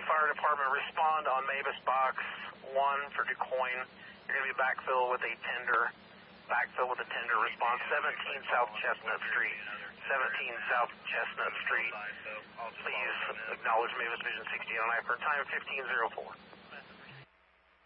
Fire Department, respond on Mavis Box 1 for DuQuoin. You're going to be backfill with a tender. Backfill with a tender. Response 17 South Chestnut Street. 17 South Chestnut Street. Please acknowledge Mavis Vision 68 on I for time 1504.